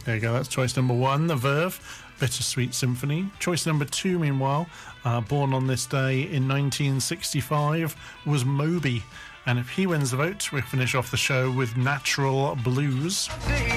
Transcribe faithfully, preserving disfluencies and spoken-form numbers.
There you go, that's choice number one, The Verve, Bittersweet Symphony. Choice number two, meanwhile, uh, born on this day in nineteen sixty-five, was Moby. And if he wins the vote, we'll finish off the show with Natural Blues.